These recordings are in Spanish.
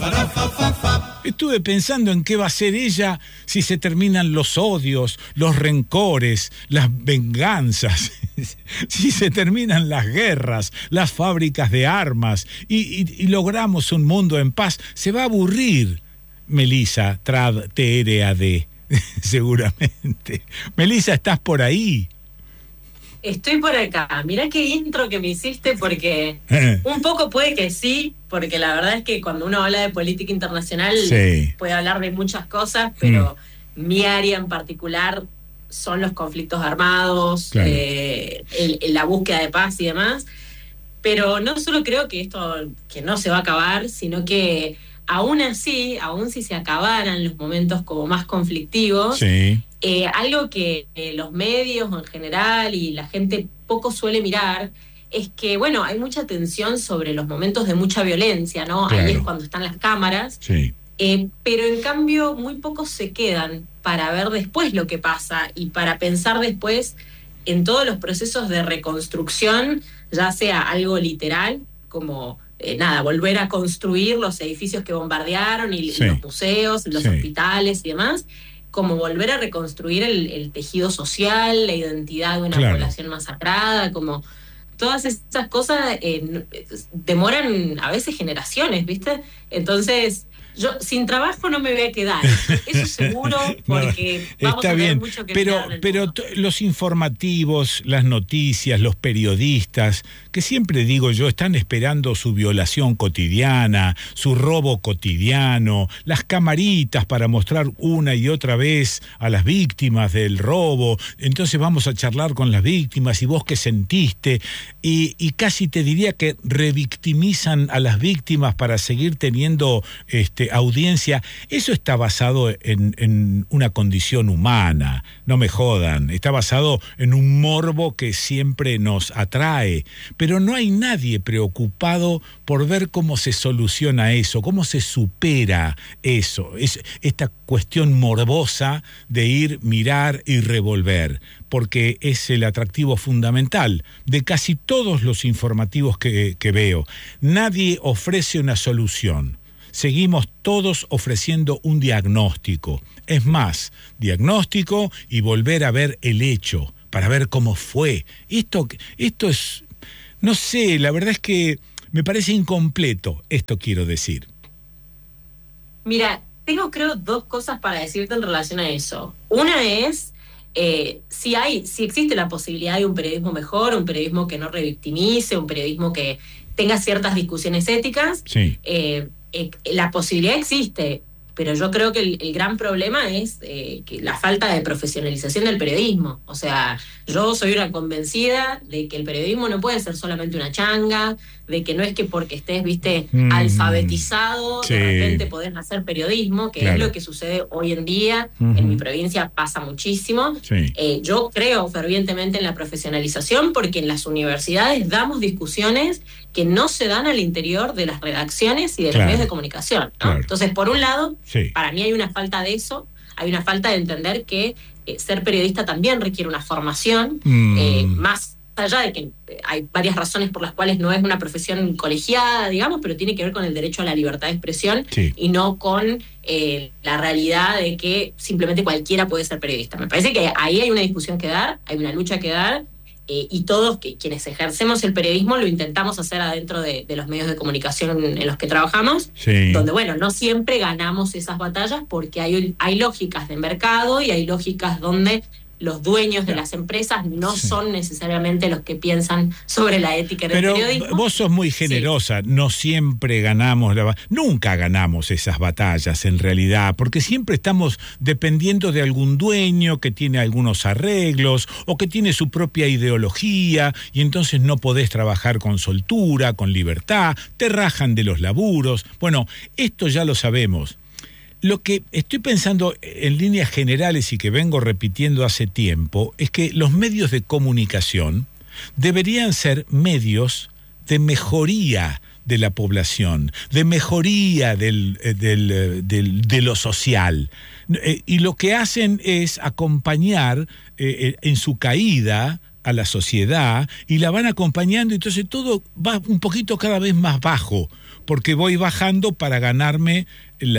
Estuve pensando en qué va a ser ella si se terminan los odios, los rencores, las venganzas, si se terminan las guerras, las fábricas de armas y logramos un mundo en paz. Se va a aburrir Melissa Trad TRAD, seguramente. Melissa, ¿estás por ahí? Estoy por acá. Mirá qué intro que me hiciste, porque un poco puede que sí, porque la verdad es que cuando uno habla de política internacional puede hablar de muchas cosas, pero mi área en particular son los conflictos armados, claro. La búsqueda de paz y demás. Pero no solo creo que esto que no se va a acabar, sino que aún así, aún si se acabaran los momentos como más conflictivos, algo que los medios en general y la gente poco suele mirar es que, bueno, hay mucha tensión sobre los momentos de mucha violencia, ¿no? Claro. Ahí es cuando están las cámaras, pero en cambio muy pocos se quedan para ver después lo que pasa y para pensar después en todos los procesos de reconstrucción, ya sea algo literal, como volver a construir los edificios que bombardearon y los museos, los hospitales y demás, como volver a reconstruir el tejido social, la identidad de una población masacrada, como todas esas cosas demoran a veces generaciones, ¿viste? Entonces, yo sin trabajo no me voy a quedar, eso seguro, porque vamos a tener mucho que mirar. Pero los informativos, las noticias, los periodistas, que siempre digo yo, están esperando su violación cotidiana, su robo cotidiano, las camaritas para mostrar una y otra vez a las víctimas del robo. Entonces vamos a charlar con las víctimas y vos qué sentiste, y casi te diría que revictimizan a las víctimas para seguir teniendo audiencia. Eso está basado en una condición humana, no me jodan, está basado en un morbo que siempre nos atrae, pero no hay nadie preocupado por ver cómo se soluciona eso, cómo se supera eso, esta cuestión morbosa de ir, mirar y revolver, porque es el atractivo fundamental de casi todos los informativos que veo. Nadie ofrece una solución. Seguimos todos ofreciendo un diagnóstico. Es más, diagnóstico y volver a ver el hecho, para ver cómo fue. Esto es, no sé, la verdad es que me parece incompleto, esto quiero decir. Mira, tengo creo dos cosas para decirte en relación a eso. Una es, si existe la posibilidad de un periodismo mejor, un periodismo que no revictimice, un periodismo que tenga ciertas discusiones éticas, la posibilidad existe, pero yo creo que el gran problema es que la falta de profesionalización del periodismo. O sea, yo soy una convencida de que el periodismo no puede ser solamente una changa, de que no es que porque estés, alfabetizado, de repente podés hacer periodismo, que es lo que sucede hoy en día. En mi provincia pasa muchísimo. Yo creo fervientemente en la profesionalización, porque en las universidades damos discusiones que no se dan al interior de las redacciones y de los medios de comunicación, ¿no? Entonces, por un lado, para mí hay una falta de eso, hay una falta de entender que ser periodista también requiere una formación, más allá de que hay varias razones por las cuales no es una profesión colegiada, digamos, pero tiene que ver con el derecho a la libertad de expresión y no con la realidad de que simplemente cualquiera puede ser periodista. Me parece que ahí hay una discusión que dar, hay una lucha que dar, y todos quienes ejercemos el periodismo lo intentamos hacer adentro de los medios de comunicación en los que trabajamos, donde, no siempre ganamos esas batallas porque hay lógicas de mercado y hay lógicas donde los dueños de las empresas no son necesariamente los que piensan sobre la ética del periodismo. Pero vos sos muy generosa, no siempre ganamos, nunca ganamos esas batallas en realidad, porque siempre estamos dependiendo de algún dueño que tiene algunos arreglos o que tiene su propia ideología y entonces no podés trabajar con soltura, con libertad, te rajan de los laburos. Bueno, esto ya lo sabemos. Lo que estoy pensando en líneas generales y que vengo repitiendo hace tiempo es que los medios de comunicación deberían ser medios de mejoría de la población, de mejoría de lo social. Y lo que hacen es acompañar en su caída a la sociedad y la van acompañando, entonces todo va un poquito cada vez más bajo, porque voy bajando para ganarme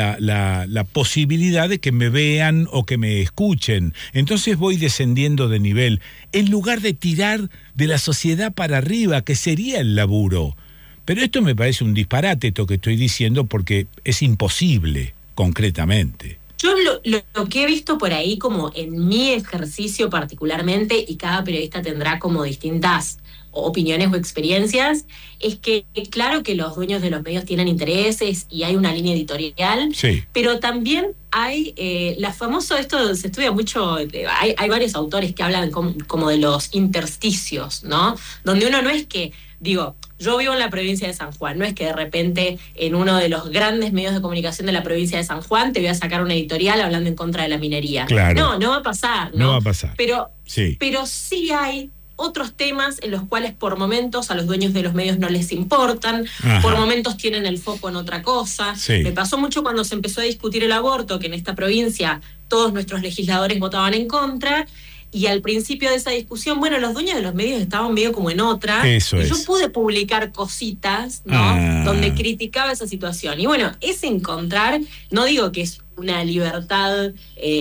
la posibilidad de que me vean o que me escuchen. Entonces voy descendiendo de nivel, en lugar de tirar de la sociedad para arriba, que sería el laburo. Pero esto me parece un disparate, esto que estoy diciendo, porque es imposible, concretamente. Yo lo que he visto por ahí, como en mi ejercicio particularmente, y cada periodista tendrá como distintas opiniones o experiencias, es que claro que los dueños de los medios tienen intereses y hay una línea editorial, sí, pero también hay la famosa, esto se estudia mucho, hay varios autores que hablan como de los intersticios, ¿no? Donde uno no es que, digo, yo vivo en la provincia de San Juan, no es que de repente en uno de los grandes medios de comunicación de la provincia de San Juan te voy a sacar una editorial hablando en contra de la minería. Claro. No va a pasar, ¿no? No va a pasar. Pero sí sí hay otros temas en los cuales por momentos a los dueños de los medios no les importan, Ajá. por momentos tienen el foco en otra cosa. Sí. Me pasó mucho cuando se empezó a discutir el aborto, que en esta provincia todos nuestros legisladores votaban en contra, y al principio de esa discusión, bueno, los dueños de los medios estaban medio como en otra, Eso y es. yo pude publicar cositas, ¿no? Donde criticaba esa situación. Y bueno, es encontrar, no digo que es una libertad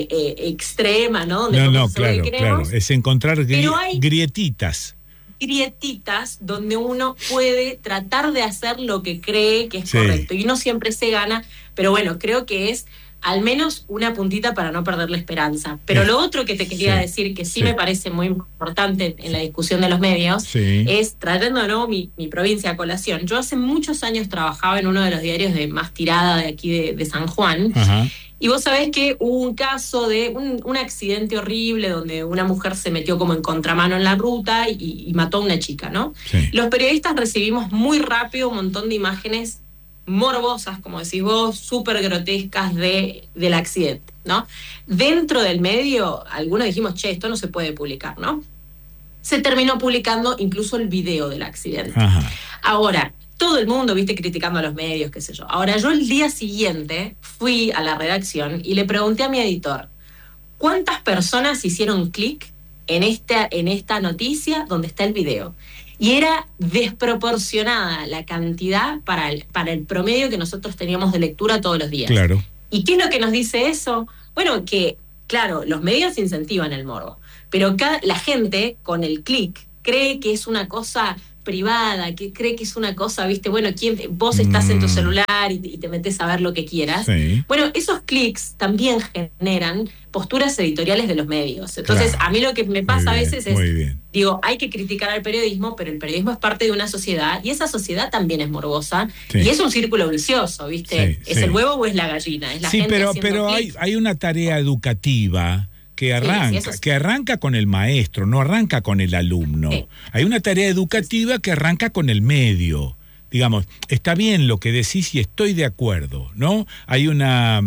extrema, ¿no? Donde no, claro, es encontrar grietitas. Grietitas donde uno puede tratar de hacer lo que cree que es correcto. Y no siempre se gana, pero bueno, creo que es al menos una puntita para no perder la esperanza. Pero lo otro que te quería decir, que sí me parece muy importante en la discusión de los medios, es, trayendo de nuevo mi provincia a colación. Yo hace muchos años trabajaba en uno de los diarios de más tirada de aquí de San Juan. Ajá. Y vos sabés que hubo un caso de un accidente horrible donde una mujer se metió como en contramano en la ruta y mató a una chica, ¿no? Sí. Los periodistas recibimos muy rápido un montón de imágenes morbosas, como decís vos, súper grotescas del accidente, ¿no? Dentro del medio, algunos dijimos, che, esto no se puede publicar, ¿no? Se terminó publicando incluso el video del accidente. Ajá. Ahora, todo el mundo, viste, criticando a los medios, qué sé yo. Ahora, yo el día siguiente fui a la redacción y le pregunté a mi editor, ¿cuántas personas hicieron clic en esta noticia donde está el video? Y era desproporcionada la cantidad para el promedio que nosotros teníamos de lectura todos los días. Claro. ¿Y qué es lo que nos dice eso? Bueno, que, claro, los medios incentivan el morbo, pero la gente con el clic cree que es una cosa privada, que cree que es una cosa, viste, bueno, vos estás en tu celular y te metés a ver lo que quieras. Sí. Bueno, esos clics también generan posturas editoriales de los medios. Entonces, claro. A mí lo que me pasa a veces es, bien. digo, hay que criticar al periodismo, pero el periodismo es parte de una sociedad y esa sociedad también es morbosa y es un círculo vicioso, ¿viste? ¿Es el huevo o es la gallina? Es la gente pero hay una tarea educativa que arranca con el maestro, no arranca con el alumno. Sí. Hay una tarea educativa que arranca con el medio. Digamos, está bien lo que decís y estoy de acuerdo, ¿no? Hay una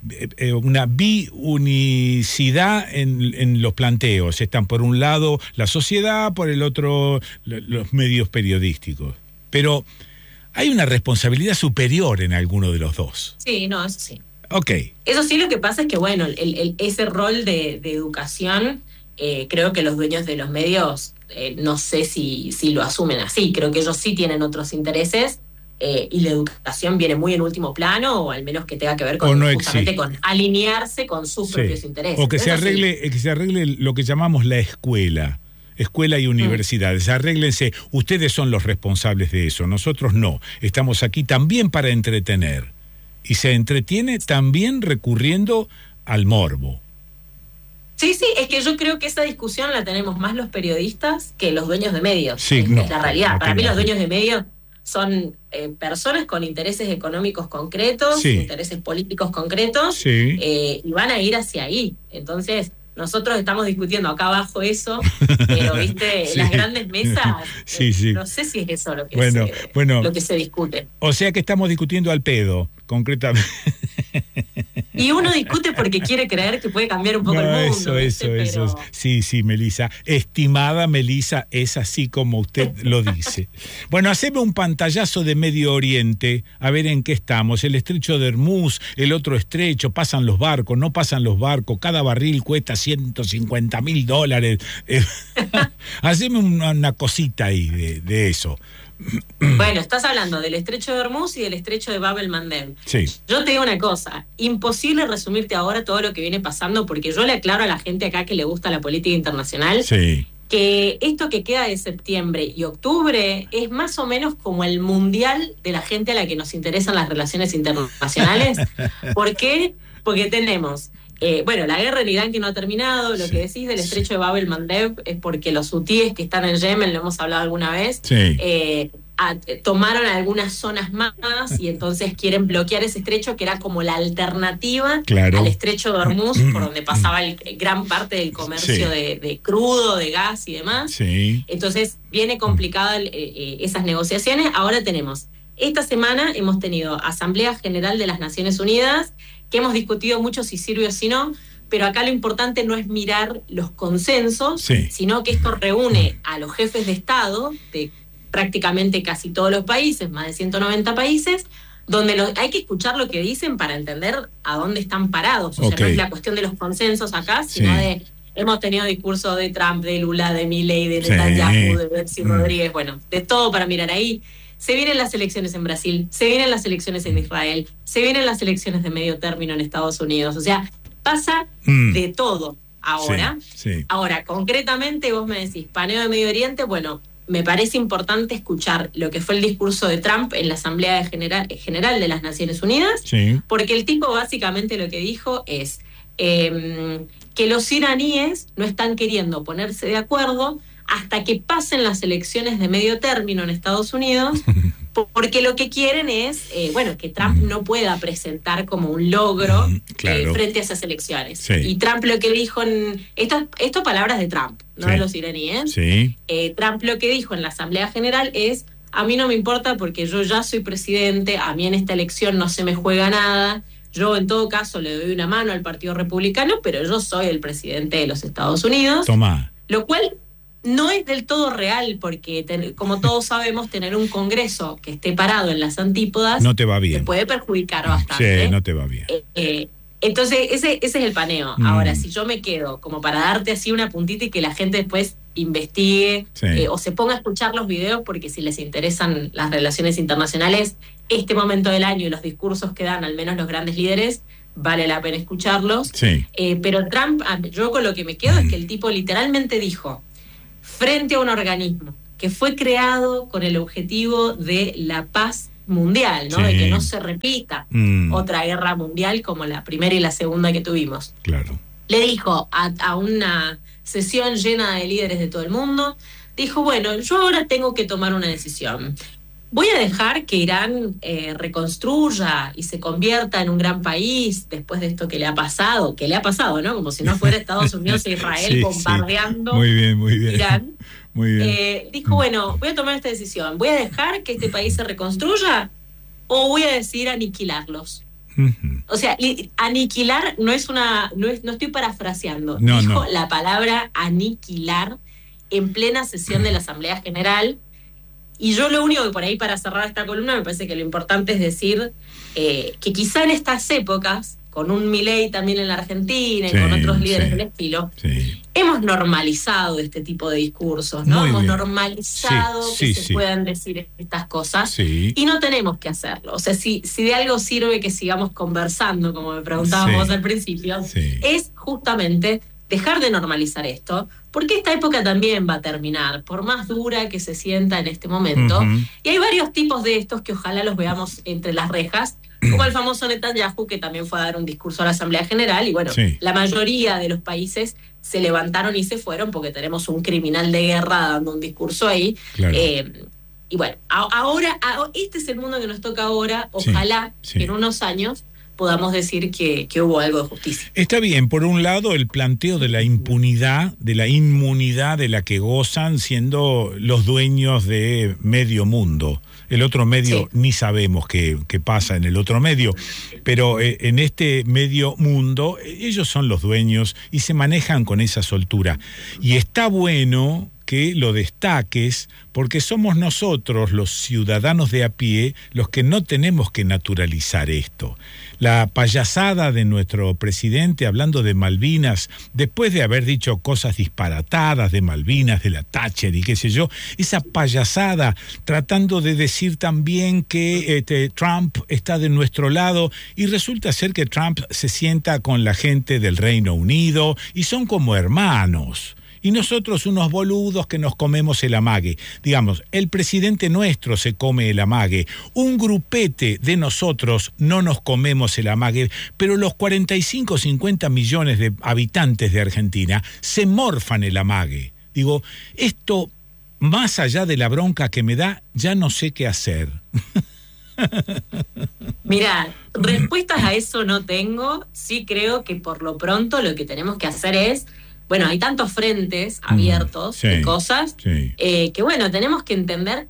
biunicidad en los planteos. Están por un lado la sociedad, por el otro los medios periodísticos. Pero hay una responsabilidad superior en alguno de los dos. Sí, no, eso sí. Okay. Eso sí, lo que pasa es que, bueno, ese rol de educación, creo que los dueños de los medios, no sé si lo asumen así. Creo que ellos sí tienen otros intereses y la educación viene muy en último plano, o al menos que tenga que ver con, justamente con alinearse con sus propios intereses. O que se arregle lo que llamamos la escuela y universidades. Arréglense, ustedes son los responsables de eso, nosotros no. Estamos aquí también para entretener. Y se entretiene también recurriendo al morbo. Sí, es que yo creo que esa discusión la tenemos más los periodistas que los dueños de medios. Sí, es la realidad. Para mí los dueños de medios son personas con intereses económicos concretos, intereses políticos concretos, y van a ir hacia ahí. Entonces, nosotros estamos discutiendo acá abajo eso, pero viste, las grandes mesas, no sé si es eso lo que se discute. O sea que estamos discutiendo al pedo, concretamente. Y uno discute porque quiere creer que puede cambiar un poco el mundo. Eso. Sí, Melisa. Estimada Melisa, es así como usted lo dice. Bueno, haceme un pantallazo de Medio Oriente, a ver en qué estamos. El estrecho de Hormuz, el otro estrecho, pasan los barcos, no pasan los barcos, cada barril cuesta $150,000. Haceme una cosita ahí de eso. Bueno, estás hablando del estrecho de Hormuz y del estrecho de Bab el-Mandeb. Sí. Yo te digo una cosa, imposible resumirte ahora todo lo que viene pasando, porque yo le aclaro a la gente acá que le gusta la política internacional, Sí. que esto que queda de septiembre y octubre es más o menos como el mundial de la gente a la que nos interesan las relaciones internacionales. ¿Por qué? Porque tenemos... bueno, la guerra en Irán que no ha terminado, lo que decís del estrecho de Bab el-Mandeb es porque los hutíes que están en Yemen, lo hemos hablado alguna vez, tomaron algunas zonas más y entonces quieren bloquear ese estrecho que era como la alternativa al estrecho de Hormuz, por donde pasaba gran parte del comercio de crudo, de gas y demás. Sí. Entonces viene complicada esas negociaciones. Ahora tenemos, esta semana hemos tenido Asamblea General de las Naciones Unidas, que hemos discutido mucho si sirve o si no, pero acá lo importante no es mirar los consensos, sino que esto reúne a los jefes de Estado de prácticamente casi todos los países, más de 190 países, donde hay que escuchar lo que dicen para entender a dónde están parados. O sea, no es la cuestión de los consensos acá, sino de... Hemos tenido discursos de Trump, de Lula, de Milei, de Netanyahu, de Betsy Rodríguez, bueno, de todo para mirar ahí. Se vienen las elecciones en Brasil, se vienen las elecciones en Israel, se vienen las elecciones de medio término en Estados Unidos. O sea, pasa de todo ahora. Ahora, concretamente, vos me decís, paneo de Medio Oriente, bueno, me parece importante escuchar lo que fue el discurso de Trump en la Asamblea General de las Naciones Unidas, porque el tipo básicamente lo que dijo es que los iraníes no están queriendo ponerse de acuerdo hasta que pasen las elecciones de medio término en Estados Unidos, porque lo que quieren es, que Trump no pueda presentar como un logro frente a esas elecciones. Y Trump lo que dijo, esto palabras de Trump, no de los iraníes, Trump lo que dijo en la Asamblea General es, a mí no me importa porque yo ya soy presidente, a mí en esta elección no se me juega nada, yo en todo caso le doy una mano al Partido Republicano, pero yo soy el presidente de los Estados Unidos. Lo cual no es del todo real, porque como todos sabemos, tener un Congreso que esté parado en las antípodas no te va bien. Te puede perjudicar bastante. Sí, no te va bien. Entonces, ese es el paneo. Ahora, si yo me quedo como para darte así una puntita y que la gente después investigue o se ponga a escuchar los videos, porque si les interesan las relaciones internacionales, este momento del año y los discursos que dan, al menos los grandes líderes, vale la pena escucharlos. Pero Trump, yo con lo que me quedo es que el tipo literalmente dijo, frente a un organismo que fue creado con el objetivo de la paz mundial, ¿no? De que no se repita otra guerra mundial como la primera y la segunda que tuvimos. Le dijo a una sesión llena de líderes de todo el mundo, dijo, bueno, yo ahora tengo que tomar una decisión. ¿Voy a dejar que Irán reconstruya y se convierta en un gran país después de esto que le ha pasado, ¿no? Como si no fuera Estados Unidos e Israel bombardeando muy bien. Irán. Muy bien. Dijo, bueno, voy a tomar esta decisión. ¿Voy a dejar que este país se reconstruya o voy a decidir aniquilarlos? O sea, aniquilar no estoy parafraseando. Dijo la palabra aniquilar en plena sesión de la Asamblea General. Y yo lo único que por ahí, para cerrar esta columna, me parece que lo importante es decir que quizá en estas épocas, con un Milei también en la Argentina y con otros líderes del estilo, hemos normalizado este tipo de discursos, ¿no? Hemos normalizado que se puedan decir estas cosas y no tenemos que hacerlo. O sea, si de algo sirve que sigamos conversando, como me preguntabas vos al principio, es justamente dejar de normalizar esto, porque esta época también va a terminar, por más dura que se sienta en este momento. Y hay varios tipos de estos que ojalá los veamos entre las rejas, como el famoso Netanyahu, que también fue a dar un discurso a la Asamblea General, y bueno, la mayoría de los países se levantaron y se fueron porque tenemos un criminal de guerra dando un discurso ahí. Y bueno, ahora, este es el mundo que nos toca ahora, ojalá que en unos años podamos decir que hubo algo de justicia. Está bien, por un lado el planteo de la impunidad, de la inmunidad de la que gozan siendo los dueños de medio mundo. El otro medio ni sabemos qué pasa en el otro medio, pero en este medio mundo ellos son los dueños y se manejan con esa soltura. Y está bueno que lo destaques, porque somos nosotros, los ciudadanos de a pie, los que no tenemos que naturalizar esto. La payasada de nuestro presidente hablando de Malvinas, después de haber dicho cosas disparatadas de Malvinas, de la Thatcher y qué sé yo, esa payasada tratando de decir también que Trump está de nuestro lado, y resulta ser que Trump se sienta con la gente del Reino Unido y son como hermanos. Y nosotros unos boludos que nos comemos el amague. Digamos, el presidente nuestro se come el amague. Un grupete de nosotros no nos comemos el amague, pero los 45 o 50 millones de habitantes de Argentina se morfan el amague. Digo, esto, más allá de la bronca que me da, ya no sé qué hacer. Mira, respuestas a eso no tengo. Sí creo que por lo pronto lo que tenemos que hacer es, bueno, hay tantos frentes abiertos de cosas que, bueno, tenemos que entender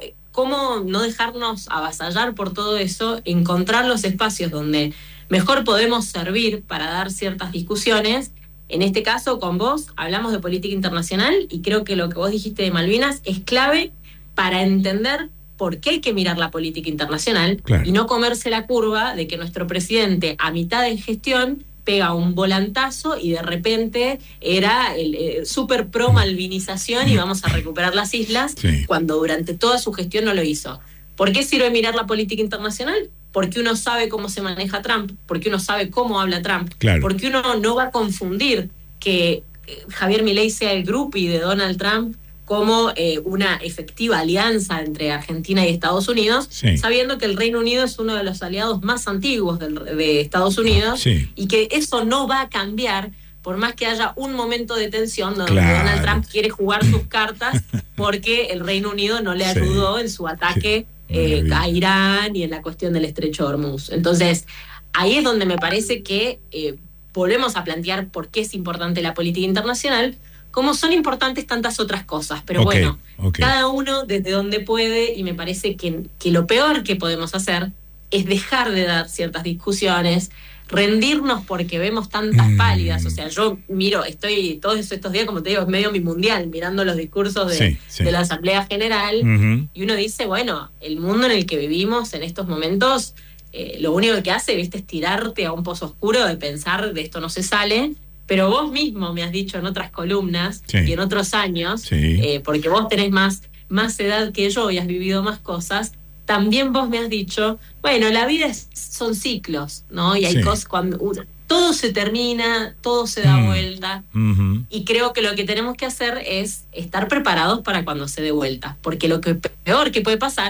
cómo no dejarnos avasallar por todo eso, encontrar los espacios donde mejor podemos servir para dar ciertas discusiones. En este caso, con vos, hablamos de política internacional y creo que lo que vos dijiste de Malvinas es clave para entender por qué hay que mirar la política internacional y no comerse la curva de que nuestro presidente a mitad de gestión pega un volantazo y de repente era el super pro malvinización y vamos a recuperar las islas, cuando durante toda su gestión no lo hizo. ¿Por qué sirve mirar la política internacional? Porque uno sabe cómo se maneja Trump, porque uno sabe cómo habla Trump, porque uno no va a confundir que Javier Milei sea el groupie de Donald Trump como una efectiva alianza entre Argentina y Estados Unidos, sabiendo que el Reino Unido es uno de los aliados más antiguos de Estados Unidos, y que eso no va a cambiar por más que haya un momento de tensión donde Donald Trump quiere jugar sus cartas porque el Reino Unido no le ayudó en su ataque a Irán y en la cuestión del Estrecho de Hormuz. Entonces, ahí es donde me parece que volvemos a plantear por qué es importante la política internacional, como son importantes tantas otras cosas. Pero cada uno desde donde puede, y me parece que lo peor que podemos hacer es dejar de dar ciertas discusiones, rendirnos porque vemos tantas pálidas. O sea, yo miro, estoy todos estos días, como te digo, es medio mi mundial, mirando los discursos de la Asamblea General, y uno dice, bueno, el mundo en el que vivimos en estos momentos, lo único que hace, viste, es tirarte a un pozo oscuro de pensar de esto no se sale. Pero vos mismo me has dicho en otras columnas y en otros años, porque vos tenés más edad que yo y has vivido más cosas, también vos me has dicho, bueno, la vida son ciclos, ¿no? Y hay cosas cuando todo se termina, todo se da vuelta, y creo que lo que tenemos que hacer es estar preparados para cuando se dé vuelta, porque lo que peor que puede pasar